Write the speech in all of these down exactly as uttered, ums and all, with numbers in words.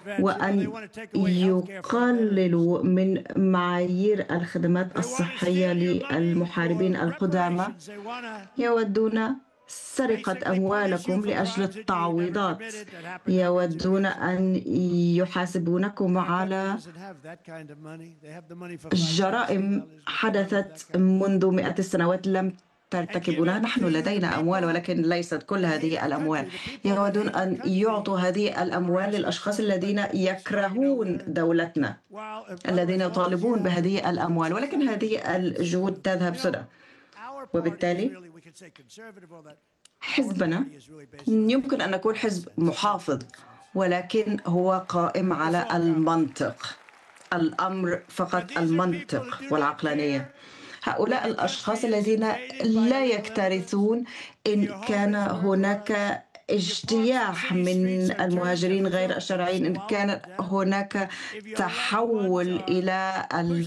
وأن يقللوا من معايير الخدمات الصحية للمحاربين القدامى. يودون سرقة أموالكم لأجل التعويضات، يودون أن يحاسبونكم على جرائم حدثت منذ مئات السنوات لم ترتكبونها. نحن لدينا أموال ولكن ليست كل هذه الأموال. يودون أن يعطوا هذه الأموال للأشخاص الذين يكرهون دولتنا، الذين يطالبون بهذه الأموال، ولكن هذه الجهود تذهب سدى. وبالتالي حزبنا يمكن أن نكون حزب محافظ، ولكن هو قائم على المنطق، الأمر فقط المنطق والعقلانية. هؤلاء الأشخاص الذين لا يكترثون إن كان هناك اجتياح من المهاجرين غير الشرعيين، إن كان هناك تحول إلى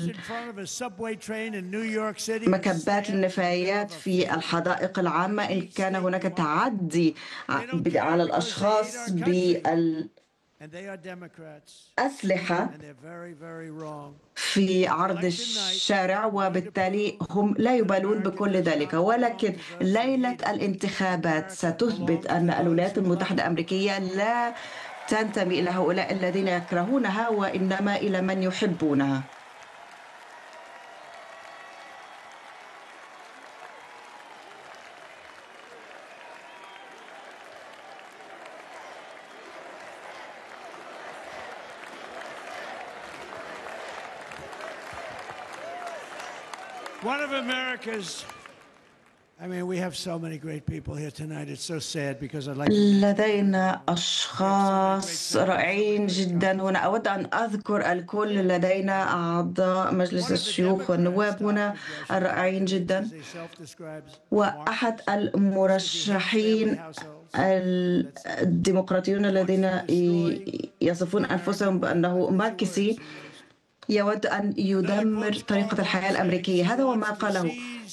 مكبات النفايات في الحدائق العامة، إن كان هناك تعدي على الأشخاص بالأسلحة في عرض الشارع، وبالتالي هم لا يبالون بكل ذلك. ولكن ليلة الانتخابات ستثبت أن الولايات المتحدة الأمريكية لا تنتمي إلى هؤلاء الذين يكرهونها، وإنما إلى من يحبونها. One of America's, I mean, we have so many great people here tonight. It's so sad because I'd like. لدينا أشخاص رائعين جدا هنا. أود أن أذكر الكل. لدينا أعضاء مجلس الشيوخ والنواب هنا الرائعين جدا، وأحد المرشحين الديمقراطيون الذين يصفون أنفسهم بأنه ماركسي يود أن يدمر طريقة الحياة الأمريكية. هذا هو ما قاله.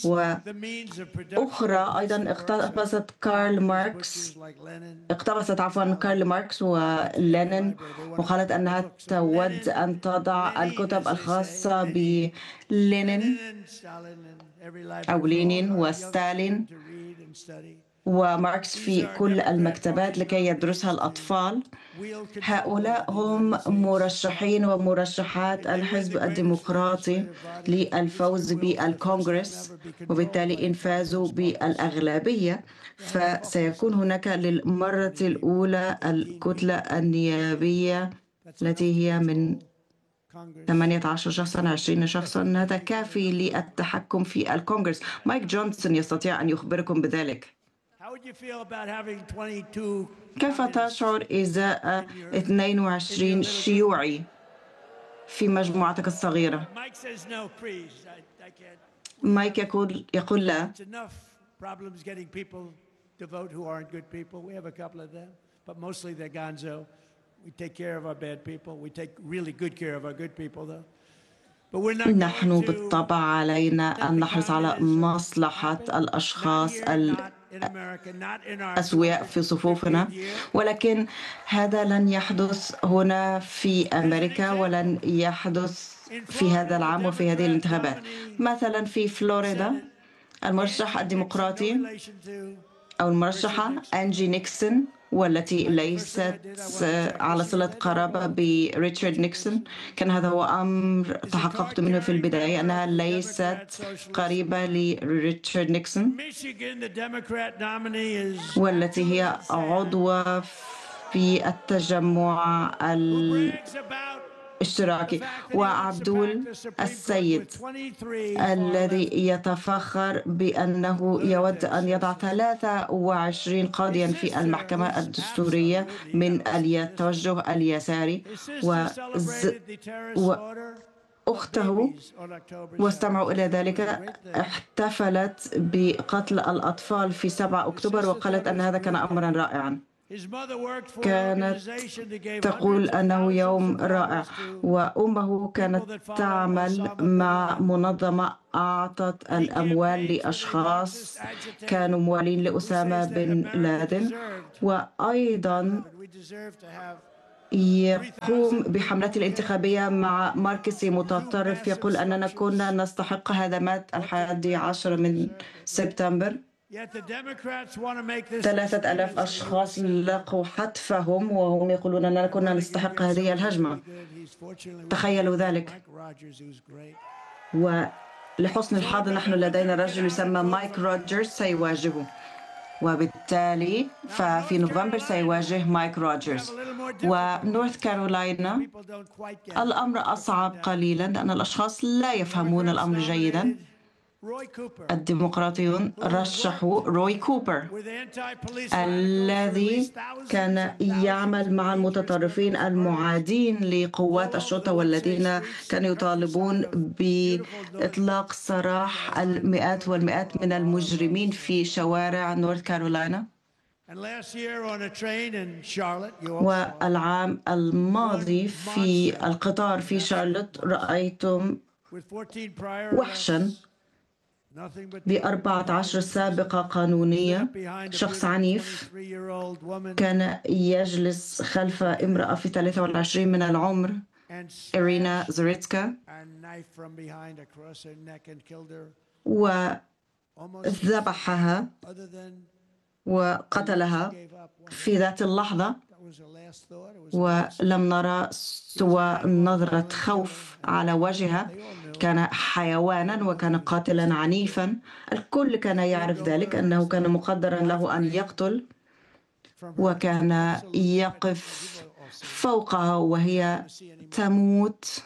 وأخرى أيضا اقتبست كارل ماركس اقتبست عفوا كارل ماركس ولينين، وقالت أنها تود أن تضع الكتب الخاصة بلينين أو لينين وستالين وماركس في كل المكتبات لكي يدرسها الأطفال. هؤلاء هم مرشحين ومرشحات الحزب الديمقراطي للفوز بالكونغرس، وبالتالي إن فازوا بالأغلبية فسيكون هناك للمرة الأولى الكتلة النيابية التي هي من ثمانية عشر شخصاً عشرين شخصاً. هذا كافي للتحكم في الكونغرس. مايك جونسون يستطيع أن يخبركم بذلك. كيف تشعر إذا اثنين وعشرين شيوعي في مجموعتك الصغيرة؟ مايك يقول يقول لا. نحن بالطبع علينا أن نحرص على مصلحة الأشخاص الأسوياء في صفوفنا، ولكن هذا لن يحدث هنا في أمريكا ولن يحدث في هذا العام وفي هذه الانتخابات. مثلا في فلوريدا المرشح الديمقراطي أو المرشحة أنجي نيكسون، والتي ليست على صلة قرابة بريتشارد نيكسون، كان هذا هو أمر تحققت منه في البداية أنها ليست قريبة لريتشارد نيكسون، والتي هي عضوة في التجمع الاشتراكي. وعبدول السيد الذي يتفخر بأنه يود أن يضع ثلاثة وعشرين قاضيا في المحكمة الدستورية من التوجه اليساري، وز... وأخته واستمعوا إلى ذلك احتفلت بقتل الأطفال في سبعة أكتوبر وقالت أن هذا كان أمرا رائعا. كانت تقول أنه يوم رائع، وأمه كانت تعمل مع منظمة أعطت الأموال لأشخاص كانوا موالين لأسامة بن لادن. وأيضا يقوم بحملته الانتخابية مع ماركسي متطرف يقول أننا كنا نستحق هدمات الحادي عشر من سبتمبر. ثلاثة آلاف أشخاص لقوا حتفهم وهم يقولون أننا كنا نستحق هذه الهجمة. تخيلوا ذلك. ولحسن الحظ نحن لدينا رجل يسمى مايك روجرز سيواجهه، وبالتالي ففي نوفمبر سيواجه مايك روجرز. ونورث كارولاينا الأمر أصعب قليلا لأن الأشخاص لا يفهمون الأمر جيدا. الديمقراطيون رشحوا روي كوبر الذي كان يعمل مع المتطرفين المعادين لقوات الشرطة والذين كانوا يطالبون بإطلاق سراح المئات والمئات من المجرمين في شوارع نورث كارولاينا. والعام الماضي في القطار في شارلوت رأيتم وحشا بأربعة عشر سابقة قانونية. شخص عنيف كان يجلس خلف امرأة في ثلاثة وعشرين من العمر، إرينا زوريتسكا، وذبحها وقتلها في ذات اللحظة، ولم نرى سوى نظرة خوف على وجهها. كان حيوانا وكان قاتلا عنيفا. الكل كان يعرف ذلك، أنه كان مقدرا له أن يقتل، وكان يقف فوقها وهي تموت.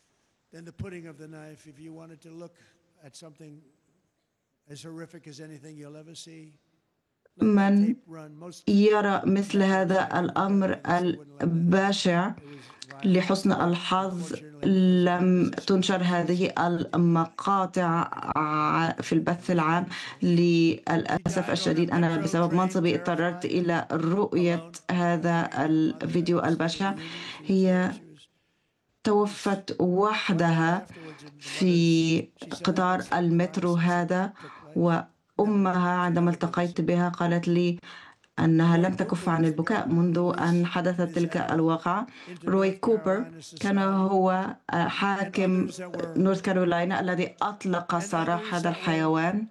من يرى مثل هذا الأمر البشع، لحسن الحظ لم تنشر هذه المقاطع في البث العام. للأسف الشديد أنا بسبب منصبي اضطررت إلى رؤية هذا الفيديو البشع. هي توفت وحدها في قطار المترو هذا، وأمها عندما التقيت بها قالت لي أنها لم تكف عن البكاء منذ أن حدثت تلك الواقعة. روي كوبر كان هو حاكم نورث كارولاينا الذي أطلق سراح هذا الحيوان،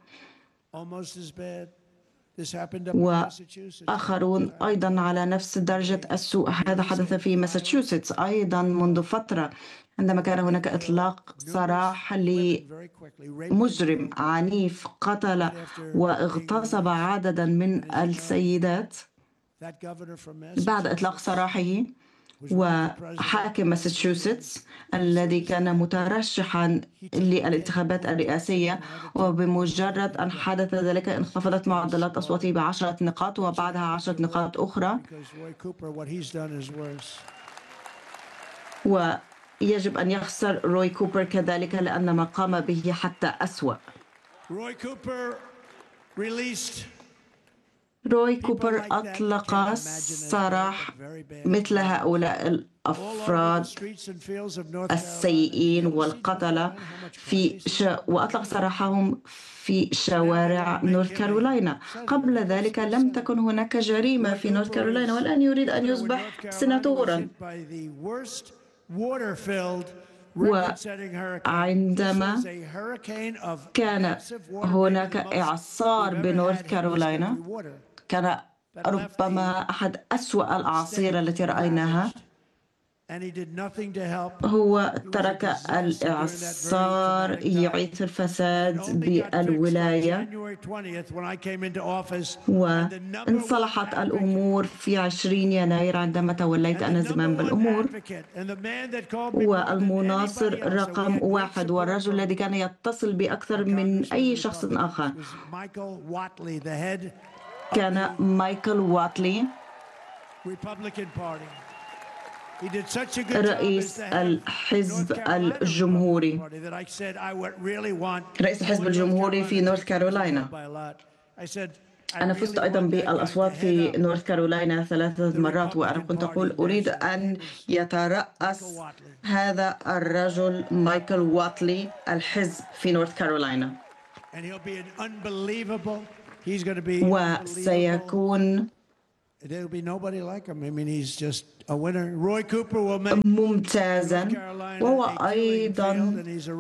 وآخرون أيضا على نفس درجة السوء. هذا حدث في ماساتشوستس أيضا منذ فترة، عندما كان هناك إطلاق سراح لمجرم عنيف قتل واغتصب عددا من السيدات بعد إطلاق سراحه. وحاكم ماساتشوستس الذي كان مترشحا للانتخابات الرئاسية، وبمجرد أن حدث ذلك انخفضت معدلات أصواته بعشرة نقاط وبعدها عشرة نقاط أخرى. ويجب أن يخسر روي كوبر كذلك، لأن ما قام به حتى أسوأ. روي كوبر أطلق سراح مثل هؤلاء الأفراد السيئين والقتلة في ش... وأطلق سراحهم في شوارع نورث كارولاينا. قبل ذلك لم تكن هناك جريمة في نورث كارولاينا، والآن يريد أن يصبح سيناتورا. وعندما كان هناك إعصار بنورث كارولاينا، كان ربما أحد أسوأ الأعاصير التي رأيناها. هو ترك الإعصار يعيث الفساد بالولاية، وانصلحت الأمور في عشرين يناير عندما توليت أنا زمام بالأمور. والمناصر رقم واحد والرجل الذي كان يتصل بأكثر من أي شخص آخر كان مايكل واتلي، رئيس الحزب الجمهوري رئيس الحزب الجمهوري في نورث كارولاينا. أنا فزت أيضا بالأصوات في نورث كارولاينا ثلاثة مرات، وأنا كنت أقول أريد أن يترأس هذا الرجل مايكل واتلي الحزب في نورث كارولاينا، وسيكون There'll be nobody like him. I mean, he's just a winner. Roy Cooper will make ممتازا، وهو أيضا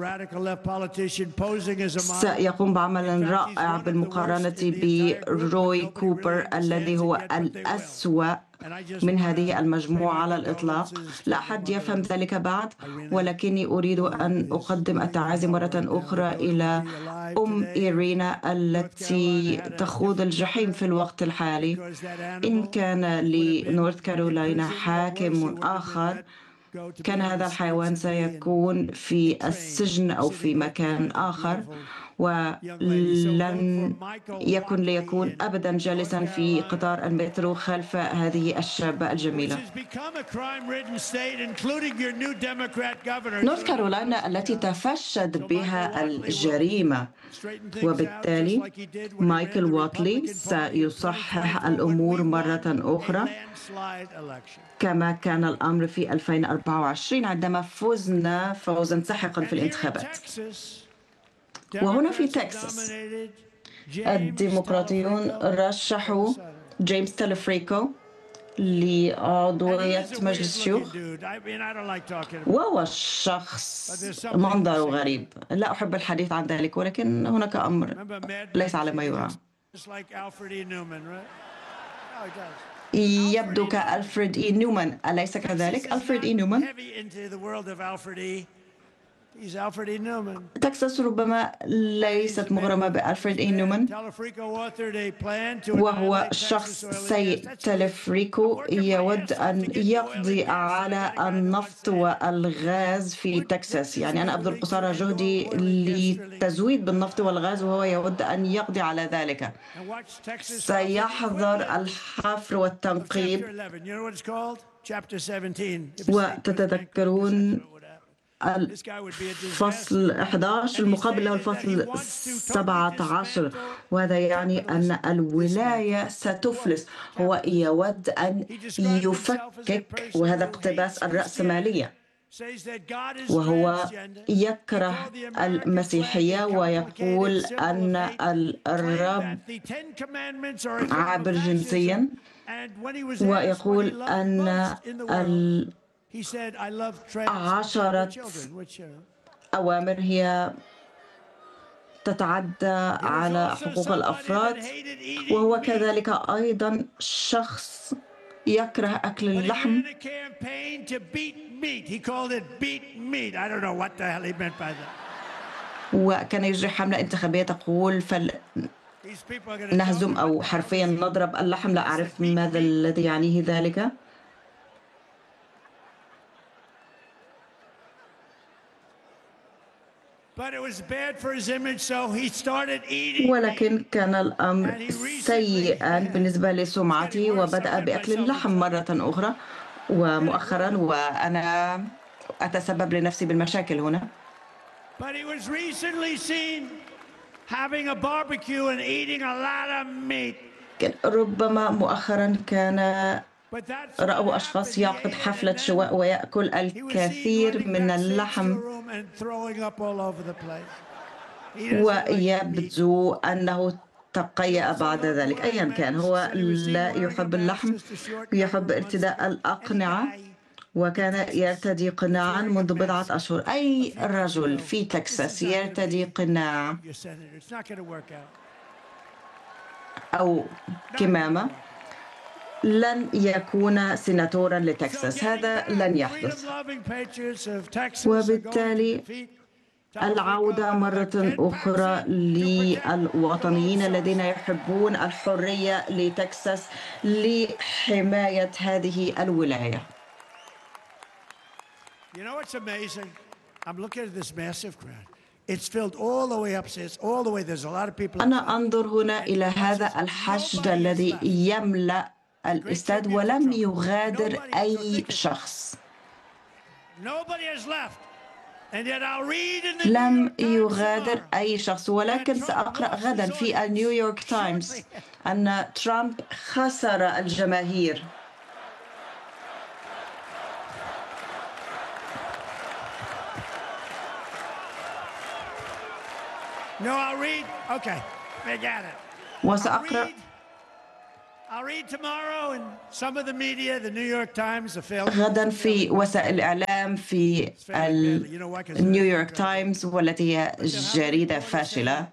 سيقوم بعمل رائع بالمقارنة بروي كوبر الذي هو الأسوأ من هذه المجموعة على الإطلاق. لا أحد يفهم ذلك بعد، ولكني أريد أن أقدم التعازي مرة أخرى إلى أم إيرينا التي تخوض الجحيم في الوقت الحالي. إن كان لنورث كارولاينا حاكم آخر، كان هذا الحيوان سيكون في السجن أو في مكان آخر، ولن يكن ليكون أبدا جالسا في قطار المترو خلف هذه الشابة الجميلة. نورث كارولاينا التي تفشت بها الجريمة، وبالتالي مايكل واتلي سيصحح الأمور مرة أخرى كما كان الأمر في ألفين وأربعة وعشرين عندما فزنا فوزا ساحقا في الانتخابات. وهنا في تكساس الديمقراطيون رشحوا جيمس تلفريكو لعضوية مجلس الشيوخ، وهو شخص منظره غريب. لا أحب الحديث عن ذلك، ولكن هناك أمر ليس على ما يرام. يبدو كألفريد إي نيومان، أليس كذلك؟ ألفريد إي نيومان. تكساس ربما ليست مغرمة بألفريد إي نيومان، وهو شخص سيء. تلفريكو يود أن يقضي على النفط والغاز في تكساس. يعني أنا أبذل قصارى جهدي للتزويد بالنفط والغاز، وهو يود أن يقضي على ذلك. سيحظر الحفر والتنقيب. وتتذكرون الفصل أحد عشر المقابل له الفصل سبعة عشر، وهذا يعني أن الولاية ستفلس. هو يود أن يفكك، وهذا اقتباس الرأسمالية، وهو يكره المسيحية ويقول أن الرب عابر جنسيا، ويقول أن عشرة أوامر هي تتعدى على حقوق الأفراد. وهو كذلك أيضا شخص يكره أكل اللحم، وكان يجري حملة انتخابية تقول فلنهزم أو حرفيا نضرب اللحم. لا أعرف ماذا الذي يعنيه ذلك. ولكن كان الأمر سيئا بالنسبة لسمعتي، وبدأ بأكل اللحم مرة أخرى ومؤخرا، وأنا أتسبب لنفسي بالمشاكل هنا. ربما مؤخرا كان رأوا أشخاص يعقد حفلة شواء ويأكل الكثير من اللحم، ويبدو أنه تقيأ بعد ذلك. أيا كان، هو لا يحب اللحم، يحب ارتداء الأقنعة، وكان يرتدي قناعا منذ بضعة أشهر. أي رجل في تكساس يرتدي قناع أو كمامة لن يكون سيناتورا لتكساس، هذا لن يحدث. وبالتالي العودة مرة أخرى للوطنيين الذين يحبون الحرية لتكساس لحماية هذه الولاية. أنا أنظر هنا إلى هذا الحشد الذي يملأ الاستاد، ولم يغادر أي شخص. لم يغادر أي شخص. ولكن سأقرأ غدا في نيويورك تايمز أن ترامب خسر الجماهير. وسأقرأ غدا في وسائل الإعلام في النيويورك تايمز والتي هي جريدة فاشلة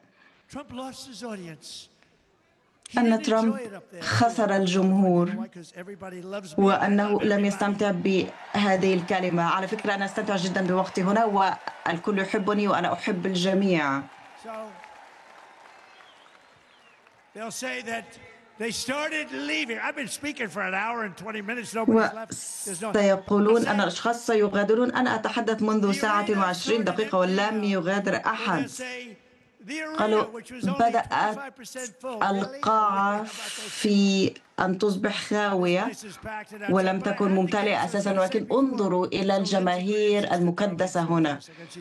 أن ترامب خسر الجمهور وأنه لم يستمتع بهذه الكلمة. على فكرة أنا أستمتع جدا بوقتي هنا والكل يحبني وأنا أحب الجميع. وسيقولون أن الأشخاص سيغادرون. أنا أتحدث منذ ساعة وعشرين دقيقة ولم يغادر أحد. قالوا بدأت القاعة في أن تصبح خاوية ولم تكن ممتلئة أساسا، ولكن انظروا إلى الجماهير المكدسة هنا.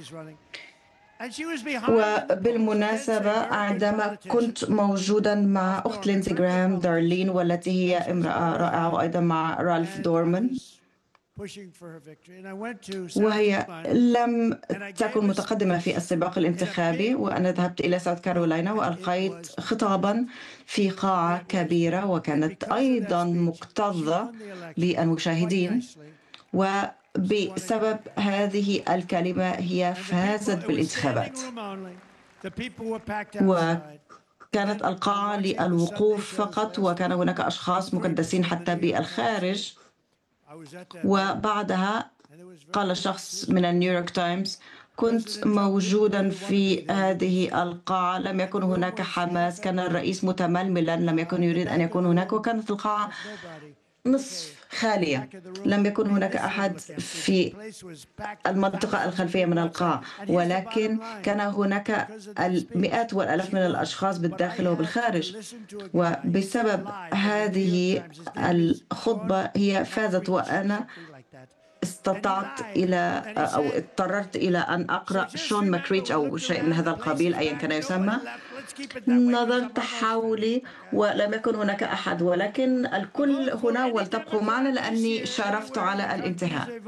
وبالمناسبة عندما كنت موجودا مع أخت لينزي جرام دارلين والتي هي امرأة رائعة وأيضا مع رالف دورمان، وهي لم تكن متقدمة في السباق الانتخابي، وأنا ذهبت إلى ساوث كارولاينا وألقيت خطابا في قاعة كبيرة وكانت أيضا مكتظة للمشاهدين، وبسبب هذه الكلمة هي فازت بالانتخابات. وكانت القاعة للوقوف فقط، وكان هناك أشخاص مكدسين حتى بالخارج. وبعدها قال شخص من النيويورك تايمز: كنت موجودا في هذه القاعة، لم يكن هناك حماس، كان الرئيس متململا، لم يكن يريد أن يكون هناك، وكانت القاعة نصف خالية، لم يكن هناك أحد في المنطقة الخلفية من القاعة، ولكن كان هناك المئات والآلاف من الأشخاص بالداخل وبالخارج. وبسبب هذه الخطبة هي فازت، وأنا استطعت إلى أو اضطررت إلى أن أقرأ شون ماكريتش أو شيء من هذا القبيل أيا كان يسمى. نظرت حولي ولم يكن هناك أحد، ولكن الكل هنا ولتبقوا معنا لأني شارفت على الانتهاء.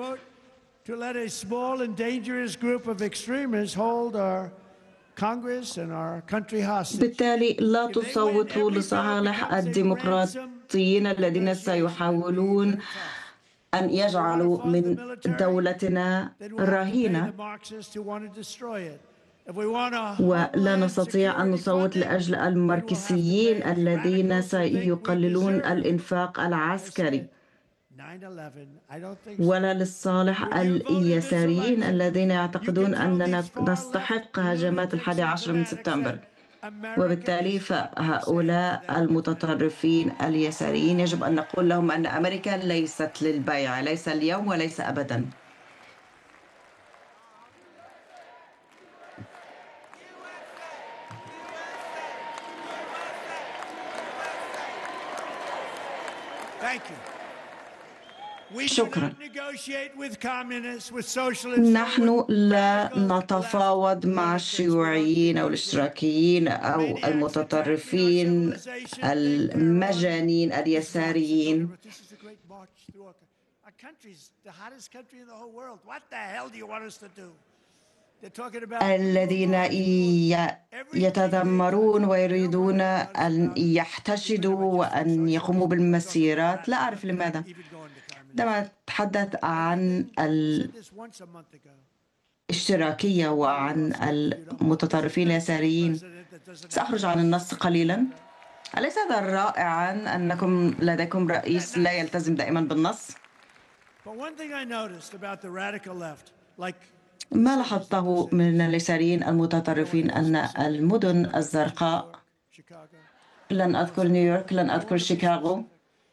بالتالي لا تصوتوا لصالح الديمقراطيين الذين سيحاولون أن يجعلوا من دولتنا رهينة، ولا نستطيع أن نصوت لأجل الماركسيين الذين سيقللون الإنفاق العسكري، ولا للصالح اليساريين الذين يعتقدون أننا نستحق هجمات الحادي عشر من سبتمبر. وبالتالي فهؤلاء المتطرفين اليساريين يجب أن نقول لهم أن أمريكا ليست للبيع، ليس اليوم وليس أبدا. شكرا. نحن لا نتفاوض مع الشيوعيين أو الاشتراكيين أو المتطرفين المجانين اليساريين الذين يتذمرون ويريدون أن يحتشدوا وأن يقوموا بالمسيرات. لا أعرف لماذا. عندما أتحدث عن الاشتراكية وعن المتطرفين اليساريين سأخرج عن النص قليلا. أليس هذا رائعا أنكم لديكم رئيس لا يلتزم دائما بالنص؟ ما لاحظته من اليساريين المتطرفين أن المدن الزرقاء، لن أذكر نيويورك، لن أذكر شيكاغو،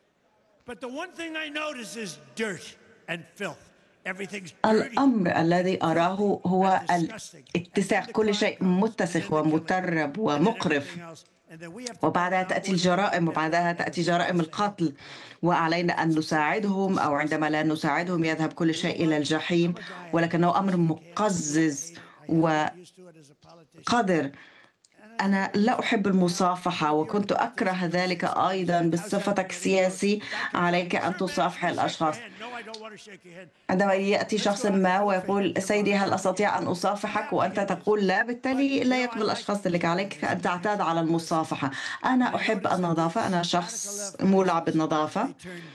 الأمر الذي أراه هو الاتساخ، كل شيء متسخ ومترب ومقرف، وبعدها تأتي الجرائم وبعدها تأتي جرائم القتل، وعلينا أن نساعدهم، أو عندما لا نساعدهم يذهب كل شيء إلى الجحيم، ولكنه أمر مقزز وقذر. أنا لا أحب المصافحة، وكنت أكره ذلك أيضا. بصفتك سياسي عليك أن تصافح الأشخاص. عندما يأتي شخص ما ويقول سيدي هل أستطيع أن أصافحك وأنت تقول لا، بالتالي لا يقبل الأشخاص ذلك. عليك أن تعتاد على المصافحة. أنا أحب النظافة، أنا شخص مولع بالنظافة،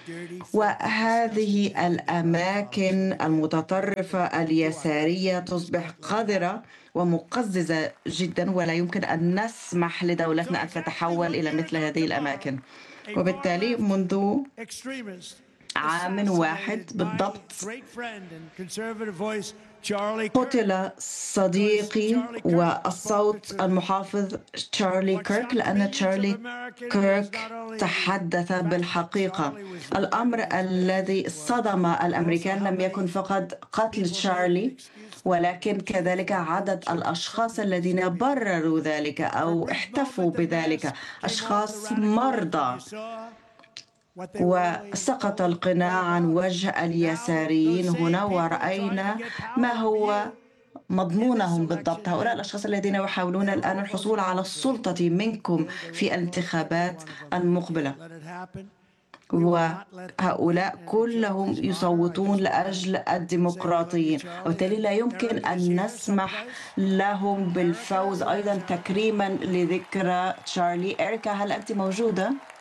وهذه الأماكن المتطرفة اليسارية تصبح قذرة ومقززة جدا، ولا يمكن أن نسمح لدولتنا أن تتحول إلى مثل هذه الأماكن. وبالتالي منذ عام واحد بالضبط قتل صديقي والصوت المحافظ تشارلي كيرك، لأن تشارلي كيرك تحدث بالحقيقة. الأمر الذي صدم الأمريكان لم يكن فقط قتل تشارلي، ولكن كذلك عدد الأشخاص الذين برروا ذلك أو احتفوا بذلك، أشخاص مرضى. وسقط القناع عن وجه اليساريين هنا، ورأينا ما هو مضمونهم بالضبط. هؤلاء الأشخاص الذين يحاولون الآن الحصول على السلطة منكم في الانتخابات المقبلة، وهؤلاء كلهم يصوتون لأجل الديمقراطيين، وبالتالي لا يمكن أن نسمح لهم بالفوز. أيضا تكريما لذكرى تشارلي. إريكا، هل أنت موجودة؟